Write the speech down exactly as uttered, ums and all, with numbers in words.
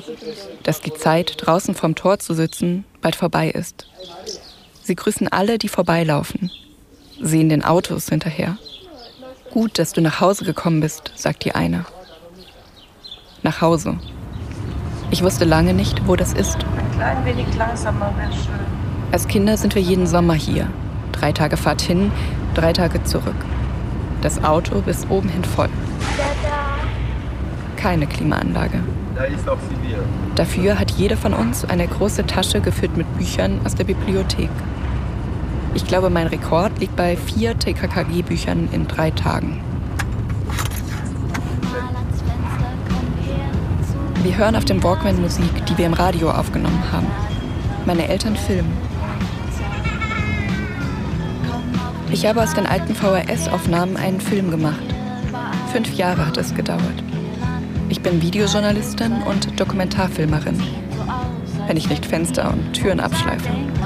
dass die Zeit, draußen vorm Tor zu sitzen, bald vorbei ist. Sie grüßen alle, die vorbeilaufen, sehen den Autos hinterher. Gut, dass du nach Hause gekommen bist, sagt die eine. Nach Hause. Ich wusste lange nicht, wo das ist. Ein klein wenig langsamer wäre schön. Als Kinder sind wir jeden Sommer hier. Drei Tage Fahrt hin, drei Tage zurück. Das Auto bis oben hin voll. Keine Klimaanlage. Da ist auch Sibir. Dafür hat jeder von uns eine große Tasche gefüllt mit Büchern aus der Bibliothek. Ich glaube, mein Rekord liegt bei vier T K K G-Büchern in drei Tagen. Wir hören auf dem Walkman Musik, die wir im Radio aufgenommen haben. Meine Eltern filmen. Ich habe aus den alten V H S-Aufnahmen einen Film gemacht. Fünf Jahre hat es gedauert. Ich bin Videojournalistin und Dokumentarfilmerin, wenn ich nicht Fenster und Türen abschleife.